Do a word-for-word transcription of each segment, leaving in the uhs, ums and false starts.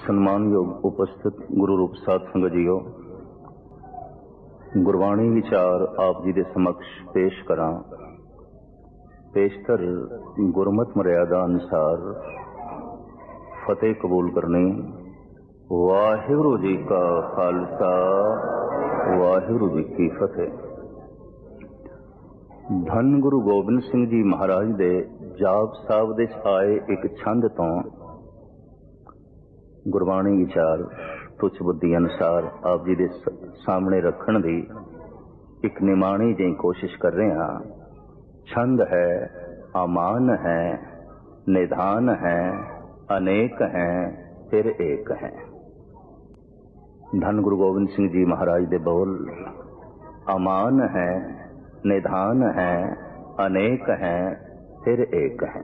ਸਨਮਾਨਯੋਗ ਉਪਸਥਿਤ ਗੁਰੂ ਰੂਪ ਸਾਧ ਸੰਗਤ ਜੀਓ, ਗੁਰਬਾਣੀ ਵਿਚਾਰ ਆਪ ਜੀ ਦੇ ਸਮਕਸ਼ ਪੇਸ਼ ਕਰਾਂ। ਪੇਸ਼ਤਰ ਗੁਰਮਤਿ ਮਰਿਆਦਾ ਅਨੁਸਾਰ ਫਤਿਹ ਕਬੂਲ ਕਰਨੀ। ਵਾਹਿਗੁਰੂ ਜੀ ਕਾ ਖਾਲਸਾ, ਵਾਹਿਗੁਰੂ ਜੀ ਕੀ ਫਤਿਹ। ਧੰਨ ਗੁਰੂ ਗੋਬਿੰਦ ਸਿੰਘ ਜੀ ਮਹਾਰਾਜ ਦੇ ਜਾਪ ਸਾਹਿਬ ਦੇ ਆਏ ਇੱਕ ਛੰਦ ਤੋਂ ਗੁਰਬਾਣੀ ਵਿਚਾਰ ਤੁੱਛ ਬੁੱਧੀ ਅਨੁਸਾਰ ਆਪ ਜੀ ਦੇ ਸਾਹਮਣੇ ਰੱਖਣ ਦੀ ਇੱਕ ਨਿਮਾਣੀ ਜਿਹੀ ਕੋਸ਼ਿਸ਼ ਕਰ ਰਹੇ ਹਾਂ। ਛੰਦ ਹੈ, ਅਮਾਨ ਹੈ, ਨਿਧਾਨ ਹੈ, ਅਨੇਕ ਹੈ, ਫਿਰ ਏਕ ਹੈ। ਧੰਨ ਗੁਰੂ ਗੋਬਿੰਦ ਸਿੰਘ ਜੀ ਮਹਾਰਾਜ ਦੇ ਬੋਲ ਅਮਾਨ ਹੈ, ਨਿਧਾਨ ਹੈ, ਅਨੇਕ ਹੈ, ਫਿਰ ਏਕ ਹੈ।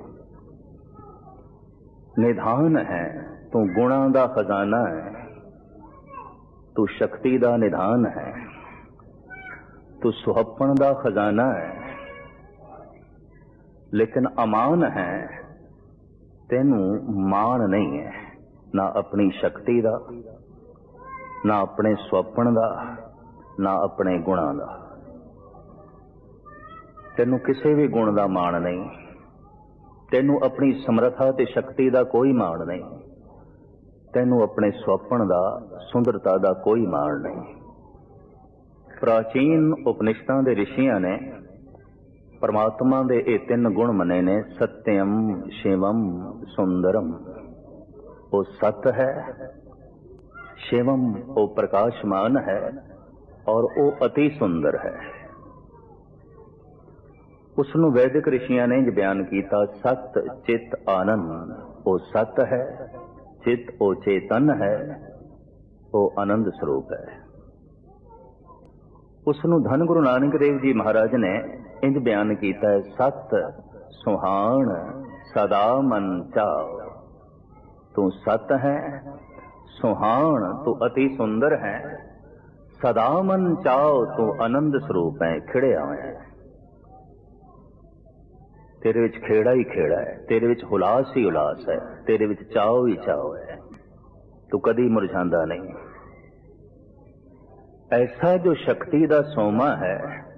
ਨਿਧਾਨ ਹੈ, ਤੂੰ ਗੁਣਾਂ ਦਾ ਖਜ਼ਾਨਾ ਹੈ, ਤੂੰ ਸ਼ਕਤੀ ਦਾ ਨਿਧਾਨ ਹੈ, ਤੂੰ ਸੁਹੱਪਣ ਦਾ ਖਜ਼ਾਨਾ ਹੈ। ਲੇਕਿਨ ਅਮਾਨ ਹੈ, ਤੈਨੂੰ ਮਾਣ ਨਹੀਂ ਹੈ, ਨਾ ਆਪਣੀ ਸ਼ਕਤੀ ਦਾ, ਨਾ ਆਪਣੇ ਸੁਹੱਪਣ ਦਾ, ਨਾ ਆਪਣੇ ਗੁਣਾਂ ਦਾ। ਤੈਨੂੰ ਕਿਸੇ ਵੀ ਗੁਣ ਦਾ ਮਾਣ ਨਹੀਂ, ਤੈਨੂੰ ਆਪਣੀ ਸਮਰੱਥਾ ਤੇ ਸ਼ਕਤੀ ਦਾ ਕੋਈ ਮਾਣ ਨਹੀਂ, ਤੈਨੂੰ ਆਪਣੇ ਸੁਹੱਪਣ ਦਾ, ਸੁੰਦਰਤਾ ਦਾ ਕੋਈ ਮਾਣ ਨਹੀਂ। ਪ੍ਰਾਚੀਨ ਉਪਨਿਸ਼ਦਾਂ ਦੇ ਰਿਸ਼ੀਆਂ ਨੇ ਪਰਮਾਤਮਾ ਦੇ ਇਹ ਤਿੰਨ ਗੁਣ ਮੰਨੇ ਨੇ, ਸਤਿਅਮ, ਸ਼ਿਵਮ, ਸੁੰਦਰਮ। ਉਹ ਸਤ ਹੈ, ਸ਼ਿਵਮ ਉਹ ਪ੍ਰਕਾਸ਼ਮਾਨ ਹੈ, ਔਰ ਉਹ ਅਤੀ ਸੁੰਦਰ ਹੈ। ਉਸ ਨੂੰ ਵੈਦਿਕ ਰਿਸ਼ੀਆਂ ਨੇ ਬਿਆਨ ਕੀਤਾ, ਸਤ ਚਿਤ ਆਨੰਦ। ਉਹ ਸਤ ਹੈ, ਚਿਤ ਉਹ ਚੇਤਨ ਹੈ, ਉਹ ਆਨੰਦ ਸਰੂਪ ਹੈ। ਉਸ ਨੂੰ ਧੰਨ ਗੁਰੂ ਨਾਨਕ ਦੇਵ ਜੀ ਮਹਾਰਾਜ ਨੇ ਇੰਜ ਬਿਆਨ ਕੀਤਾ ਹੈ, ਸਤ ਸੁਹਾਣ ਸਦਾ ਮਨ ਚਾਉ। ਤੂੰ ਸਤ ਹੈ, ਸੁਹਾਣ ਤੂੰ ਅਤੀ ਸੁੰਦਰ ਹੈ, ਸਦਾ ਮਨ ਚਾਉ ਤੂੰ ਆਨੰਦ ਸਰੂਪ ਹੈ, ਖਿੜਿਆ ਹੋਇਆ ਹੈ। ਤੇਰੇ ਵਿੱਚ ਖੇੜਾ ਹੀ ਖੇੜਾ ਹੈ, ਤੇਰੇ ਵਿੱਚ ਹੁਲਾਸ ਹੀ ਹੁਲਾਸ ਹੈ, ਤੇਰੇ ਵਿੱਚ ਚਾਉ ਹੀ ਚਾਉ ਹੈ, ਤੂੰ ਕਦੀ ਮੁਰਝਾਂਦਾ ਨਹੀਂ। ਐਸਾ ਜੋ ਸ਼ਕਤੀ ਦਾ ਸੋਮਾ ਹੈ,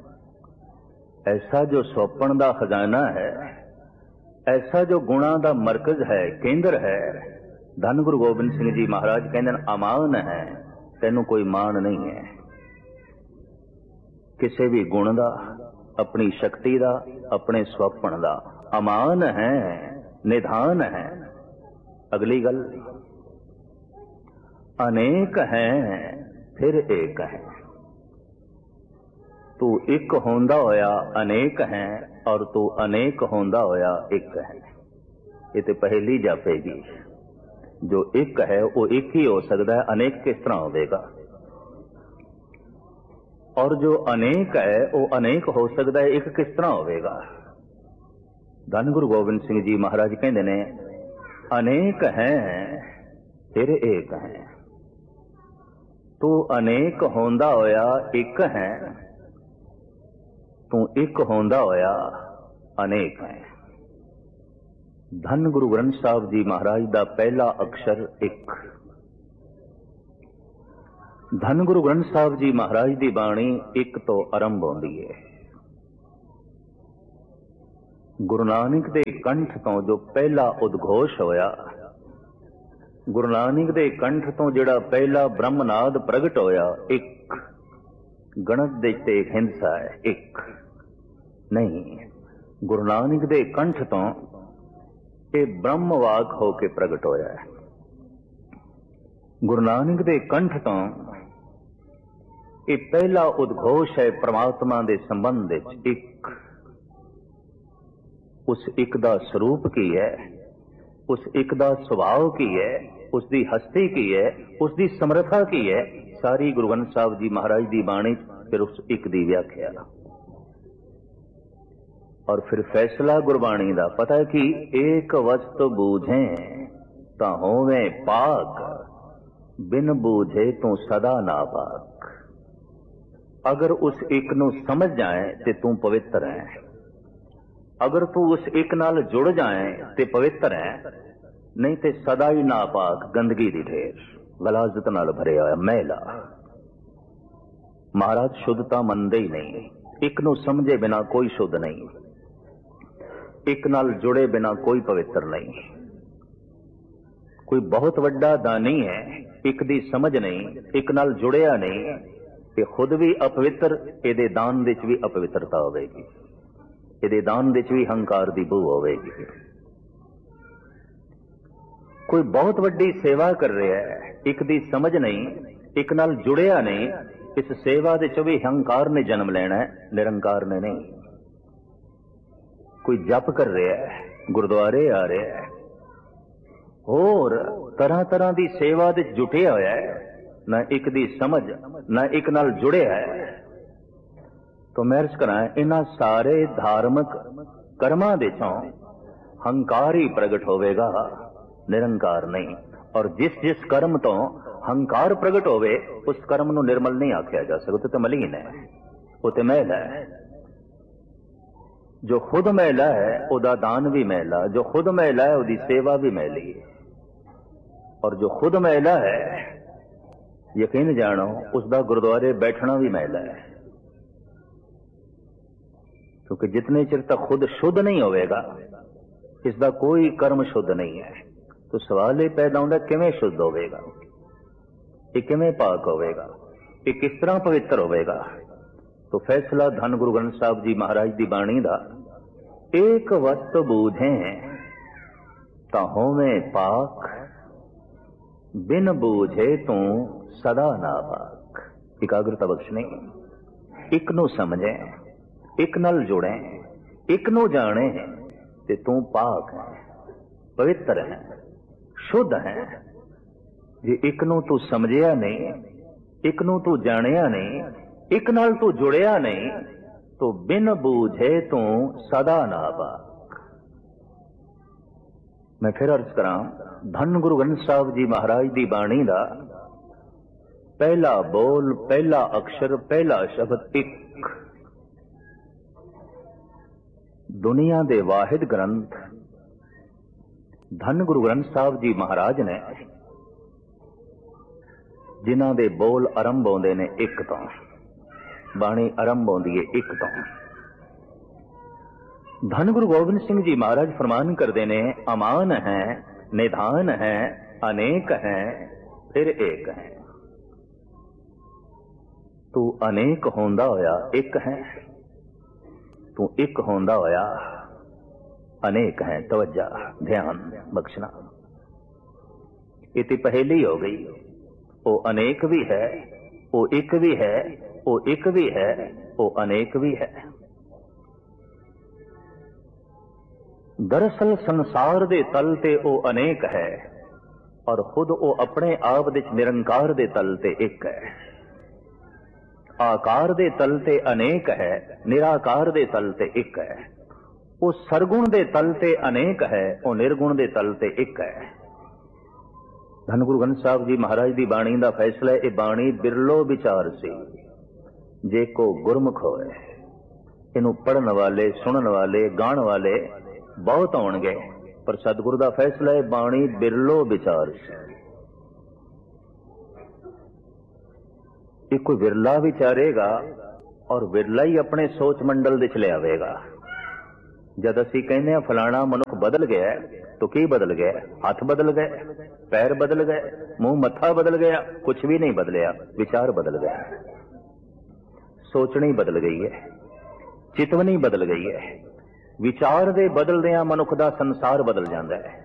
ਐਸਾ ਜੋ ਸੁਹੱਪਣ ਦਾ ਖਜ਼ਾਨਾ ਹੈ, ਐਸਾ ਜੋ ਗੁਣਾਂ ਦਾ ਮਰਕਜ਼ ਹੈ, ਕੇਂਦਰ ਹੈ, ਧੰਨ ਗੁਰੂ ਗੋਬਿੰਦ ਸਿੰਘ ਜੀ ਮਹਾਰਾਜ ਕਹਿੰਦੇ ਨੇ ਅਮਾਨ ਹੈ, ਤੈਨੂੰ ਕੋਈ ਮਾਣ ਨਹੀਂ ਹੈ ਕਿਸੇ ਵੀ ਗੁਣ ਦਾ, ਆਪਣੀ ਸ਼ਕਤੀ ਦਾ, ਆਪਣੇ ਸੁਹੱਪਣ ਦਾ। ਅਮਾਨ ਹੈ, ਨਿਧਾਨ ਹੈ। ਅਗਲੀ ਗੱਲ, ਅਨੇਕ ਹੈ, ਫਿਰ ਏਕ ਹੈ। ਤੂੰ ਇੱਕ ਹੁੰਦਾ ਹੋਇਆ ਅਨੇਕ ਹੈ, ਔਰ ਤੂੰ ਅਨੇਕ ਹੁੰਦਾ ਹੋਇਆ ਇੱਕ ਹੈ। ਇਹ ਤੇ ਪਹਿਲੀ ਜਾਪੇਗੀ। ਜੋ ਇੱਕ ਹੈ ਉਹ ਇੱਕ ਹੀ ਹੋ ਸਕਦਾ ਹੈ, ਅਨੇਕ ਕਿਸ ਤਰ੍ਹਾਂ ਹੋਵੇਗਾ? ਔਰ ਜੋ ਅਨੇਕ ਹੈ ਉਹ ਅਨੇਕ ਹੋ ਸਕਦਾ ਹੈ, ਇੱਕ ਕਿਸ ਤਰ੍ਹਾਂ ਹੋਵੇਗਾ? ਧੰਨ ਗੁਰੂ ਗੋਬਿੰਦ ਸਿੰਘ ਜੀ ਮਹਾਰਾਜ ਕਹਿੰਦੇ ਨੇ ਅਨੇਕ ਹੈ, ਫਿਰ ਏਕ ਹੈ। ਤੂੰ ਅਨੇਕ ਹੁੰਦਾ ਹੋਇਆ ਇੱਕ ਹੈ, ਤੂੰ ਇੱਕ ਹੁੰਦਾ ਹੋਇਆ ਅਨੇਕ ਹੈ। ਧੰਨ ਗੁਰੂ ਗ੍ਰੰਥ ਸਾਹਿਬ ਜੀ ਮਹਾਰਾਜ ਦਾ ਪਹਿਲਾ ਅਕਸ਼ਰ ਇੱਕ। ਧੰਨ ਗੁਰੂ ਗ੍ਰੰਥ ਸਾਹਿਬ ਜੀ ਮਹਾਰਾਜ ਦੀ ਬਾਣੀ ਇੱਕ ਤੋਂ ਆਰੰਭ ਹੁੰਦੀ ਹੈ। ਗੁਰੂ ਨਾਨਕ ਦੇ ਕੰਠ ਤੋਂ ਜੋ ਪਹਿਲਾ ਉਦਘੋਸ਼ ਹੋਇਆ, ਗੁਰੂ ਨਾਨਕ ਦੇ ਕੰਠ ਤੋਂ ਜਿਹੜਾ ਪਹਿਲਾ ਬ੍ਰਹਮਨਾਦ ਪ੍ਰਗਟ ਹੋਇਆ, ਇੱਕ ਗਣਤ ਦੇ ਤੇ ਹਿੰਸਾ ਹੈ, ਇੱਕ ਨਹੀਂ। ਗੁਰੂ ਨਾਨਕ ਦੇ ਕੰਠ ਤੋਂ ਇਹ ਬ੍ਰਹਮ ਵਾਕ ਹੋ ਕੇ ਪ੍ਰਗਟ ਹੋਇਆ ਹੈ। ਗੁਰੂ ਨਾਨਕ ਦੇ ਕੰਠ ਤੋਂ ਇਹ ਪਹਿਲਾ ਉਦਘੋਸ਼ ਹੈ ਪ੍ਰਮਾਤਮਾ ਦੇ ਸੰਬੰਧ ਵਿੱਚ, ਇੱਕ। ਉਸ ਇੱਕ ਦਾ ਸਰੂਪ ਕੀ ਹੈ, ਉਸ ਇੱਕ ਦਾ ਸੁਭਾਅ ਕੀ ਹੈ, ਉਸ ਦੀ ਹਸਤੀ ਕੀ ਹੈ, ਉਸ ਦੀ ਸਮਰੱਥਾ ਕੀ ਹੈ, ਸਾਰੀ ਗੁਰੂ ਗ੍ਰੰਥ ਸਾਹਿਬ ਜੀ ਮਹਾਰਾਜ ਦੀ ਬਾਣੀ ਫਿਰ ਉਸ ਇੱਕ ਦੀ ਵਿਆਖਿਆ। ਔਰ ਫਿਰ ਫੈਸਲਾ ਗੁਰਬਾਣੀ ਦਾ ਪਤਾ ਹੈ ਕਿ ਏਕ ਵਸਤ ਬੂਝੇ ਤਾਂ ਹੋਵੇਂ ਪਾਕ, ਬਿਨ ਬੂਝੇ ਤੂੰ ਸਦਾ ਨਾਪਾਕ। ਅਗਰ ਉਸ ਇੱਕ ਨੂੰ ਸਮਝ ਜਾਏ ਤੇ ਤੂੰ ਪਵਿੱਤਰ ਹੈ, ਅਗਰ ਤੂੰ ਉਸ ਇੱਕ ਨਾਲ ਜੁੜ ਜਾਏ ਤੇ ਪਵਿੱਤਰ ਹੈ, नहीं तो सदा ही नापाक गंदगी दी ढेर, गलाजत नाल भरिया होया मैला। महाराज शुद्धता मनदे ही नहीं, एक नू समझे बिना कोई शुद्ध नहीं, एक नाल जुड़े बिना कोई पवित्र नहीं। कोई बहुत वड्डा दानी है, एक दी समझ नहीं, एक नाल जुड़िया नहीं, ते खुद भी अपवित्र, इहदे दान विच भी अपवित्रता होवेगी, इहदे दान विच भी हंकार दी बू होवेगी। कोई बहुत वड्डी सेवा कर रहा है, एक दी समझ नहीं, एक नाल जुड़िया नहीं, इस सेवा दे च भी हंकार ने जन्म लेना है, निरंकार ने नहीं। कोई जप कर रहा है, गुरुद्वारे आ रहा है, और तरह तरह की सेवा दे जुटिया होया है, ना एक दी समझ ना एक नाल जुड़िया है। तो मैं अर्ज करा, इन्हां सारे धार्मिक कर्मां दे चों हंकार ही प्रगट होवेगा, निरंकार नहीं। और जिस जिस कर्म तो हंकार प्रगट होवे, उस कर्म नूं निर्मल नहीं आख्या जा सकता, तो मलीन है, वो तो मैला है। जो खुद मैला है उदा दान भी मैला, जो खुद मैला है उदी सेवा भी मैली है, और जो खुद मैला है यकीन जानो उसका गुरुद्वारे बैठना भी मैला है। क्योंकि जितने चिर तक खुद शुद्ध नहीं होवेगा, इसका कोई कर्म शुद्ध नहीं है। तो सवाल ये पैदा होता, किवें शुद्ध होवेगा, ये किवें पाक होवेगा, ये किस तरह पवित्र होवेगा। तो फैसला धन गुरु ग्रंथ साहब जी महाराज की बाणी का, एक वत बूझे तां होवे पाक, बिन बूझे तू सदा नापाक। एकाग्रता बख्शनी, एक नू समझे, एक नल जुड़े, एक नू जाने, ते तू पाक है, पवित्र है, शुद्ध है। जे एक नू तू समझिया नहीं, एक नू तू जानिया नहीं, एक नाल तू जुड़िया नहीं, तो बिन बूझे तू सदा नापाक। मैं फिर अर्ज करा, धन गुरु ग्रंथ साहब जी महाराज की बाणी का पहला बोल, पहला अक्षर, पहला शब्द एक। दुनिया दे वाहिद ग्रंथ धन गुरु ग्रंथ साहब जी महाराज ने, जिन्हां दे बोल आरंभ होंदे ने एक तो, बाणी आरंभ होंदी है एक तो। धन गुरु गोबिंद सिंह जी महाराज फरमान करते ने, अमान है, निधान है, अनेक है, फिर एक है। तू अनेक होंदा होया एक है, तू एक होंदा होया अनेक है। तवज्जा, ध्यान बख्शना, ये पहली हो गई। वो अनेक भी है, वो एक भी है, वो एक भी है, वो अनेक भी है। दरअसल संसार दे तल ते वो अनेक है, और खुद वो अपने आप दे निरंकार दे तल ते एक है। आकार दे तल ते अनेक है, निराकार दे तल ते एक है। वो सरगुण दे तल ते अनेक है, वो निर्गुण दे तल ते एक है। धन गुरु ग्रंथ साहब जी महाराज की बाणी का फैसला, ये बाणी बिरलो विचार सी, जे को गुरमुख होए। इनू पढ़न वाले, सुनन वाले, गाण वाले बहुत होणगे, पर सतगुरु का फैसला है बाणी बिरलो विचार सी। कोई विरला विचारेगा और विरला ही अपने सोच मंडल विच ले आवेगा। जद असी कहने फलाना मनुख बदल गया, तो की बदल गया? हाथ बदल गए, पैर बदल गए, मुंह मत्था बदल गया, कुछ भी नहीं बदलिया, विचार बदल गया। सोचनी बदल गई है, चितवनी बदल गई है। विचार दे बदलदियां मनुख दा संसार बदल जाता है।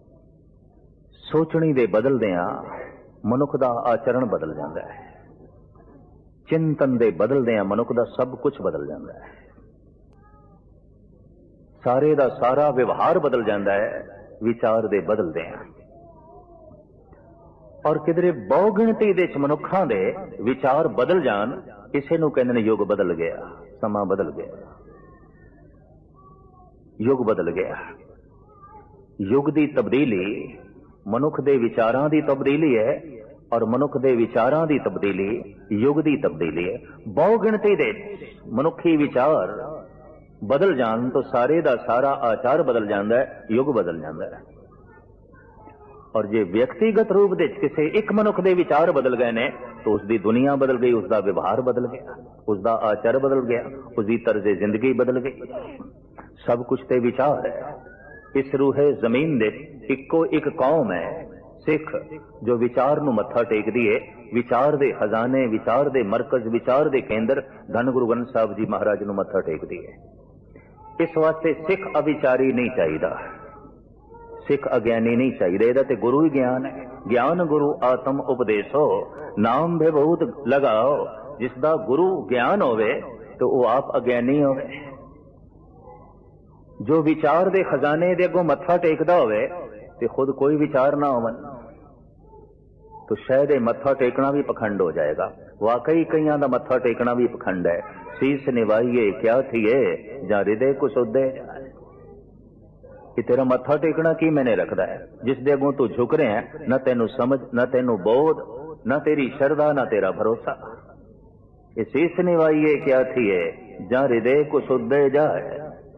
सोचनी दे बदलदियां मनुख दा आचरण बदल जाता है। चिंतन दे बदलदियां मनुख दा सब कुछ बदल जाता है। सारे दा सारा व्यवहार बदल जाता है विचार दे बदलदियां। और किधरे बहुगिणती दे मनुखां दे विचार बदल जान, इसे नूं कहंदे ने युग बदल गया, समा बदल गया, युग बदल गया। युग दी तब्दीली मनुख दे विचारां दी तब्दीली है, और मनुख दे विचारां दी तब्दीली युग दी तब्दीली है। बहुगिणती दे मनुखी विचार बदल जान तो सारे दा सारा आचार बदल जाता है, युग बदल जाता है। और जे व्यक्तिगत रूप दे किसी एक मनुख दे विचार बदल गए ने तो उसकी दुनिया बदल गई, उसका व्यवहार बदल गया, उसका आचार बदल गया, उसकी तर्ज जिंदगी बदल गई। सब कुछ ते विचार है। इस रूहे जमीन दे इको एक कौम है सिख जो विचार नूं मत्था टेकदी है। विचार दे खजाने, विचार दे मरकज, विचार दे केंद्र धन गुरु ग्रंथ साहब जी महाराज नूं मत्था टेकदी है। इस वास्ते सिख अविचारी नहीं चाहिए, सिख अज्ञानी नहीं चाहिए। इहदा ते गुरु ही ज्ञान है। ज्ञान गुरु आत्म उपदेशो नाम भे बहुत लगाओ। जिसदा गुरु ज्ञान होवे तो वह आप अज्ञानी होवे। जो विचार दे खजाने दे अगों मत्था टेकदा होवे ते खुद कोई विचार ना होवन तो शायद मत्था टेकना भी पखंड हो जाएगा। वाकई कईयां दा मत्था टेकना भी पखंड है। शीस निवाइए क्या थिए जा हृदय को सुधे। कि तेरा मत्था टेकना की मैंने रखदा है। जिस दे अगों तू झुक रहे हैं न तेनू समझ, न तेनू बोध, न तेरी श्रद्धा, न तेरा भरोसा। ये शीस निवाइए क्या थिए जा हृदय को सुधे जाए।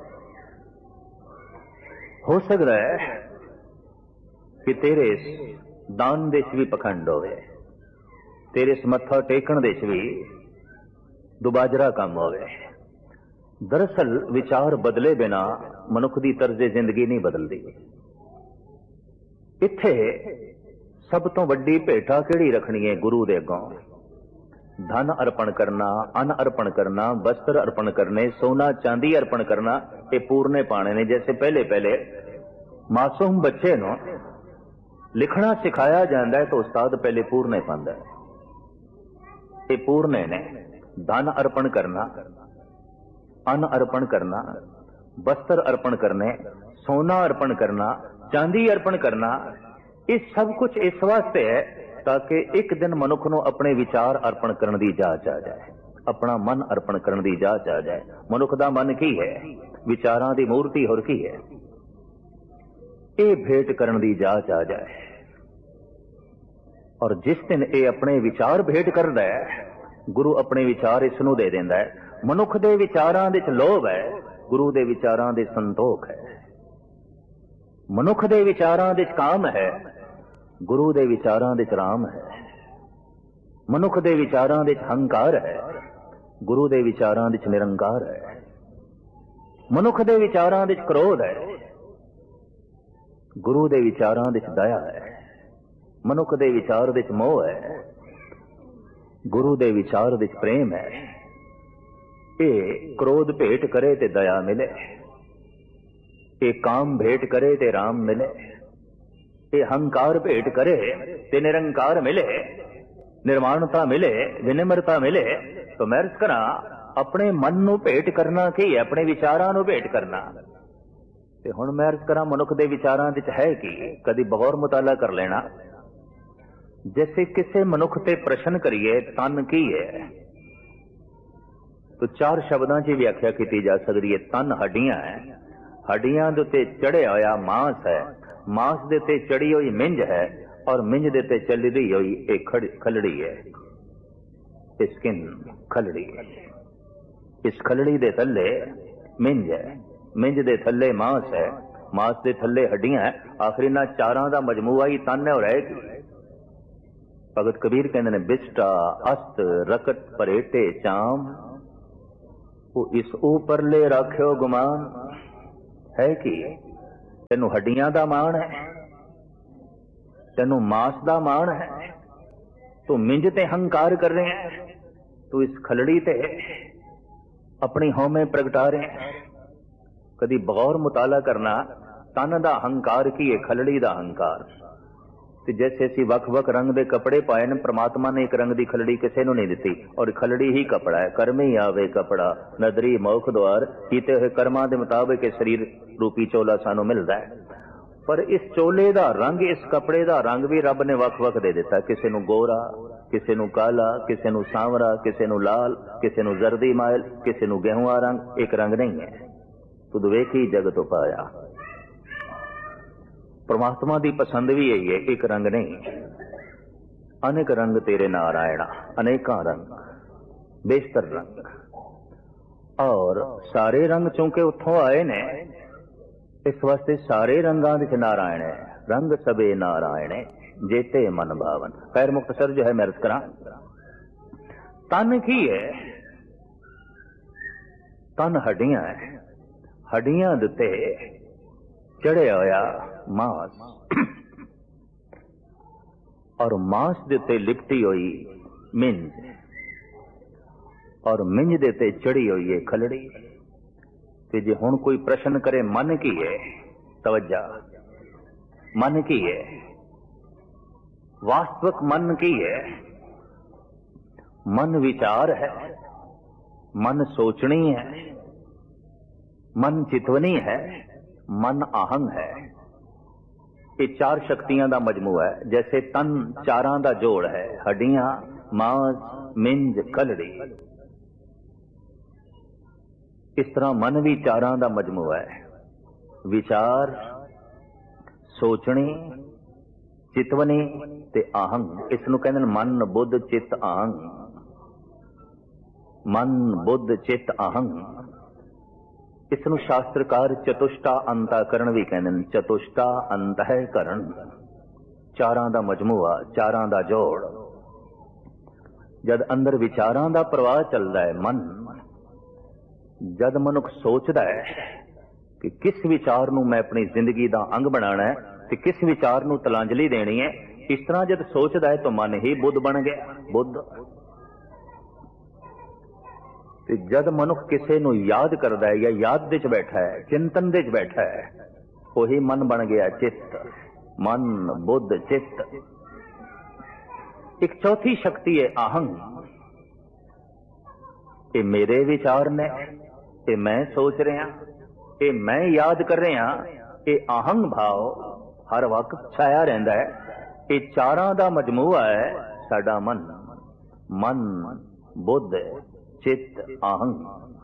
हो सकता है कि तेरे दान देश भी पखंड होवे, तेरे इस मत्था टेकन देश भी दुबाजरा काम होवे। दरअसल विचार बदले बिना मनुख की तर्ज जिंदगी नहीं बदलती। इत्थे सब तो वड्डी भेटा किहड़ी रखनी है गुरु दे अगों? धन अर्पण करना, अन्न अर्पण करना, वस्त्र अर्पण करने, सोना चांदी अर्पण करना, ये पूरने पाने ने। जैसे पहले पहले मासूम बच्चे नो लिखना सिखाया जाता है तो उस्ताद पहले पूरने पांदा है। ये पूरने ने धन अर्पण करना, अन्न अर्पण करना, वस्त्र अर्पण करने, सोना अर्पण करना, चांदी अर्पण करना, ये सब कुछ इस वास्ते है ताकि एक दिन मनुख को अपने विचार अर्पण करने की जांच आ जाए, अपना मन अर्पण करने की जांच आ जाए। मनुख का मन की है? विचारां दी मूर्ति होर की है? ये भेंट करने की जांच आ जाए। और जिस दिन ये अपने विचार भेंट करता है गुरु अपने विचार इसनू दे देंदा है। मनुख दे विचारां दे च लोभ है, गुरु दे विचारां दे संतोख है। मनुख दे विचारां दे च काम है, गुरु दे विचारां दे च राम है। मनुख दे विचारां दे च हंकार है, गुरु दे विचारां दे च निरंकार है। मनुख दे विचारां दे च क्रोध है, गुरु दे विचारां दे च दया है। मनुख दे विचार दे च मोह है, गुरु दे विचार दे च प्रेम है। ये क्रोध भेंट करे ते दया मिले, ये काम भेंट करे ते राम मिले, ये हंकार भेंट करे ते निरंकार मिले, निर्माणता मिले, विनम्रता मिले। तो मैं अर्ज करा अपने मन नू भेंट करना की है, अपने विचारां नू भेंट करना। ते हुण मैं अर्ज करा मनुख दे विचारां विच है कि कदी बगौर मुताला कर लेना। जैसे किसी मनुख ते प्रश्न करिए तन की है तो चार शब्दों की व्याख्या की जा सकती है। तन हड्डियां है, हड्डियां दे उत्ते चढ़िया होया मांस है, मांस दे उत्ते चढ़ी हुई मिंज है और मिंज दे उत्ते चलदी हुई एक खलड़ी है। स्किन खलड़ी है। इस खलड़ी दे थल्ले मिंज है, मिंज दे थल्ले मांस है, मांस दे थल्ले हड्डियां है। आखिर इन्हां चारां दा मजमूआ ही तन है। और है कि भगत कबीर कहते ने बिस्टा अस्त रकट परेटे चाम वो इस ऊपरले राख्यो गुमान। है कि तेनू हड्डियां दा मान है, तेनू मांस दा मान है, तू मिंज ते हंकार कर रहे हैं, तू इस खलड़ी ते अपनी हौमे प्रगटा रहे हैं। कदी बगौर मुताला करना तन दा हंकार की है, खलड़ी दा हंकार। ते जैसे असी वख वख रंग दे कपड़े पाए ने, परमात्मा ने एक रंग दी खलड़ी किसी नूं नहीं दिती और खलड़ी ही कपड़ा है। कर्म ही आवे कपड़ा नदरी मौख द्वार, कीते हुए कर्मां दे मुताबिक शरीर रूपी चोला सानू मिलदा है। पर इस चोले दा रंग, इस कपड़े दा रंग भी रब ने वख वख दे दिता। किसी नूं गोरा, किसी नूं काला, किसी नूं सांवरा, किसी नूं लाल, किसी नूं जर्दी मायल, किसी नूं गेहूं रंग। एक रंग नहीं है। तुद वेखी जग तो पाया। परमात्मा की पसंद भी यही है, एक रंग नहीं। अनेक रंग तेरे नारायणा, अनेका रंग, बेशतर रंग। और सारे रंग चूंकि उतों आए ने, इस वास्ते सारे रंगां विच नारायण है। रंग सबे नारायणे जेते मन भावन। खैर मुख्तसर जो है मैं अर्ज करा, तन की है, तन हड्डियां है, हड्डियां दिते चढ़े होया मांस और मांस दिते लिपटी हुई मिंज और मिंज देते चढ़ी हुई है खलड़ी। ते जे हुण कोई प्रश्न करे मन की है, तवज्जा, मन की है, वास्तविक मन की है? मन विचार है, मन सोचनी है, मन चितवनी है, मन आहंग है। ये चार शक्तियां दा मजमूआ है। जैसे तन चारां दा जोड़ है, हड्डियां, मांस, मिंज, कलड़ी, इस तरह मन भी चारां दा मजमूआ है। विचार, सोचनी, चितवनी ते आहंग। इसनूं कहंदे ने मन, बुद्ध, चित्त, आहंग। मन, बुद्ध, चित्त, आहंग। इसनूं शास्त्रकार चतुष्टा अंतःकरण भी कहंदे ने। चतुष्टा अंतःकरण, चारां दा मजमूआ, चारां दा जोड़। जद अंदर विचारां दा प्रवाह चलदा है, मन, जद मनुख सोचदा है कि किस विचार नूं मैं अपनी जिंदगी दा अंग बनाना है ते किस विचार नूं तलांजलि देनी है, इस तरह जद सोचदा है तो मन ही बुद्ध बन गया। बुद्ध ते जद मनुख किसी नूं याद करदा है या याद दे च बैठा है, चिंतन दे च बैठा है, वही मन बन गया चित्त। मन, बुद्ध, चित्त। एक चौथी शक्ति है आहंग। ये मेरे विचार ने, ये मैं सोच रहा, ये मैं याद कर रहा, ये आहंग भाव हर वक्त छाया रहता है। ये चारां दा मजमूआ है साडा मन। मन, बुद्ध, चित्त, आहंग,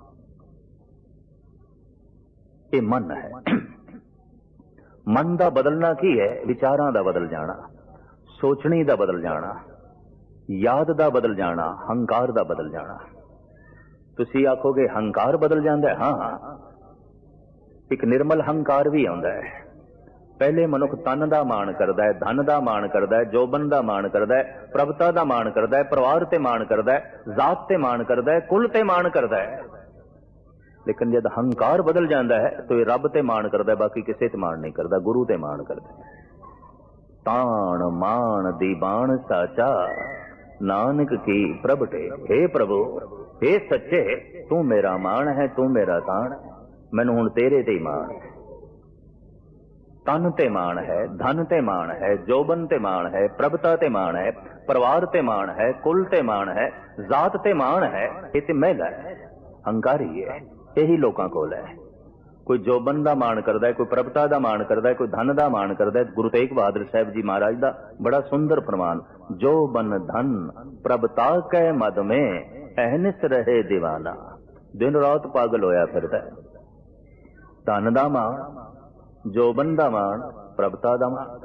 ये मन है। मन दा बदलना की है? विचारां दा बदल जाना, सोचनी दा बदल जाना, याद दा बदल जाना, हंकार दा बदल जाना। तुसी आखोगे हंकार बदल जाता है? हाँ, एक निर्मल हंकार भी आउंदा है। पहले मनुख तन दा मान करदा है, धन दा मान करदा है, जोबन दा मान करदा है, प्रभुता दा मान करदा है, परिवार ते मान करदा है, जात ते मान करदा है, कुल ते मान करदा है। लेकिन जब हंकार बदल जाता है तो ये रब ते मान करदा है, बाकी किसी ते मान नहीं करदा, गुरु ते मान करदा है। ताण मान दीवान साचा नानक की प्रभटे। हे प्रभु, हे सच्चे, तू मेरा मान है, तू मेरा ताण, मैनू हुण तेरे ते मान है। तन ते मान है, धन ते मान है, जोबन ते मान है, प्रभुता ते मान है, परिवार ते मान है, कुल ते मान है, जात ते मान है। ये ते महिला है, हंकारी है। यही लोगों कोल है। कोई जोबन दा मान करदा है, कोई प्रभुता दा मान करदा है, कोई धन दा मान करदा है। गुरु तेग बहादुर साहब जी महाराज दा बड़ा सुंदर फरमान, जोबन धन प्रभुता कै मद में अहनिस रहे दीवाना। दिन रात पागल होया फिरदा है। धन दा मान, जोबन दा मान, प्रभुता दा मान।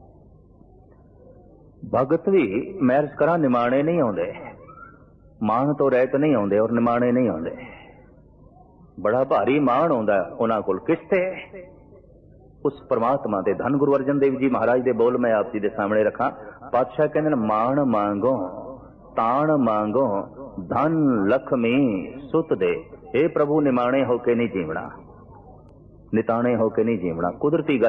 भगत भी मैरिज करा निमाणे नहीं आउंदे, मान तो रहत नहीं आउंदे और निमाणे नहीं आउंदे। बड़ा भारी मान आउंदा उन्हां कोल। किसते? उस परमात्मा दे। धन गुरु अर्जन देव जी महाराज दे बोल मैं आप जी दे सामने रखा। पातशाह कहंदे ने, मान मांगो ताण मांगो धन लक्ष्मी सुत दे। हे प्रभु, निमाणे होके नहीं जीवना, निताणे होके नहीं जीवना। कुदरती गल